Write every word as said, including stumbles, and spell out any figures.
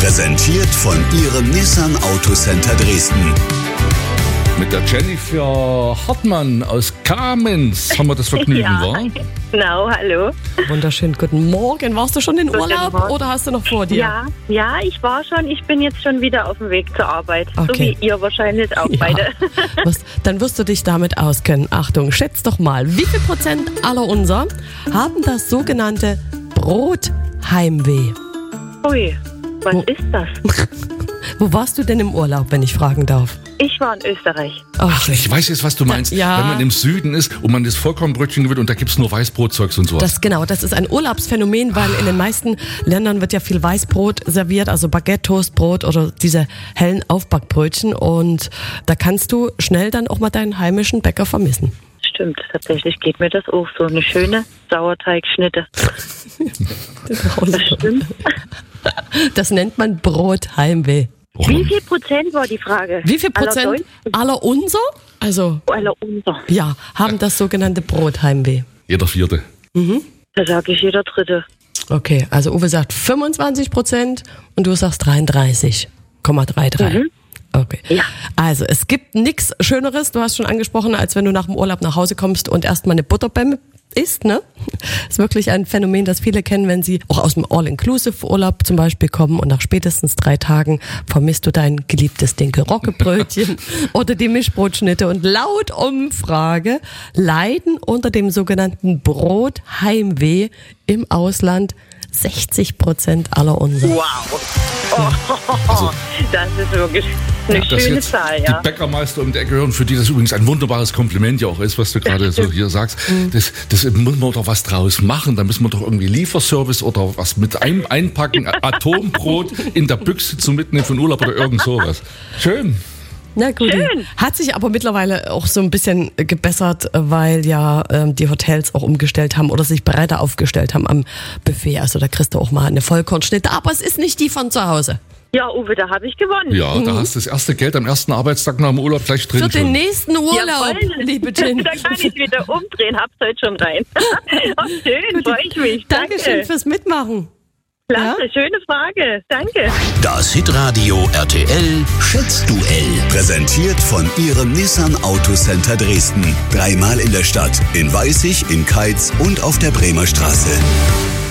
Präsentiert von Ihrem Nissan Autocenter Dresden. Mit der Jennifer Hartmann aus Kamenz haben wir das Vergnügen, ja, wa? Genau, hallo. Wunderschön, guten Morgen. Warst du schon in Guten Urlaub Morgen. oder hast du noch vor dir? Ja, ja, ich war schon, ich bin jetzt schon wieder auf dem Weg zur Arbeit. Okay. So wie ihr wahrscheinlich auch Ja. beide. Was, dann wirst du dich damit auskennen. Achtung, schätz doch mal, wie viel Prozent aller unser haben das sogenannte Brotheimweh? Ui, was Wo- ist das? Wo warst du denn im Urlaub, wenn ich fragen darf? Ich war in Österreich. Ach, ich weiß jetzt, was du meinst. Ja. Wenn man im Süden ist und man das Vollkornbrötchen gewinnt und da gibt's nur Weißbrotzeugs und sowas. Das genau, das ist ein Urlaubsphänomen, weil in den meisten Ländern wird ja viel Weißbrot serviert, also Baguette, Toastbrot oder diese hellen Aufbackbrötchen, und da kannst du schnell dann auch mal deinen heimischen Bäcker vermissen. Stimmt, tatsächlich geht mir das auch so. Eine schöne Sauerteigschnitte. Das stimmt. Das nennt man Brotheimweh. Och, Wie viel Prozent war die Frage? Wie viel Prozent Aller Deutschen? aller unser, also Aller unser. ja, haben das sogenannte Brotheimweh? jeder Vierte. Da sage ich jeder Dritte. Okay, also Uwe sagt fünfundzwanzig Prozent und du sagst dreiunddreißig Komma dreiunddreißig. Mhm. Okay. Ja. Also es gibt nichts Schöneres, du hast schon angesprochen, als wenn du nach dem Urlaub nach Hause kommst und erstmal eine Butterbämme isst, ne? Ist wirklich ein Phänomen, das viele kennen, wenn sie auch aus dem All-Inclusive-Urlaub zum Beispiel kommen und nach spätestens drei Tagen vermisst du dein geliebtes Dinkel-Rogge-Brötchen oder die Mischbrotschnitte, und laut Umfrage leiden unter dem sogenannten Brotheimweh im Ausland sechzig Prozent aller unserer. Wow. Oh, das ist wirklich eine Dass schöne jetzt Zahl, die ja. Bäckermeister um die Ecke hören, für die das übrigens ein wunderbares Kompliment ja auch ist, was du gerade so hier sagst. Das, das muss man doch was draus machen. Da müssen wir doch irgendwie Lieferservice oder was mit ein, einpacken, Atombrot in der Büchse zum Mitnehmen von Urlaub oder irgend sowas. Schön. Na gut, Schön. hat sich aber mittlerweile auch so ein bisschen gebessert, weil ja ähm, die Hotels auch umgestellt haben oder sich breiter aufgestellt haben am Buffet. Also da kriegst du auch mal eine Vollkornschnitte, aber es ist nicht die von zu Hause. Ja, Uwe, da habe ich gewonnen. Ja, da hast du das erste Geld am ersten Arbeitstag nach dem Urlaub gleich drin Für den schon. nächsten Urlaub, Jawohl. liebe Jen. Da kann ich wieder umdrehen, hab's heute schon rein. Oh, schön, freue ich mich. Dankeschön Danke. fürs Mitmachen. Klasse, schöne Frage. Danke. Das Hitradio R T L Schätzduell. Präsentiert von Ihrem Nissan Autocenter Dresden. Dreimal in der Stadt, in Weißig, in Keitz und auf der Bremer Straße.